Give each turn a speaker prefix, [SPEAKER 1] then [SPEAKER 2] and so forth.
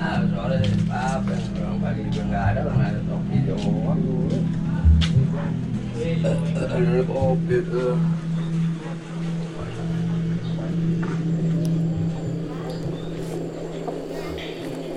[SPEAKER 1] soalnya apa orang pagi juga nggak ada kopi doang. Ada kopi tuh.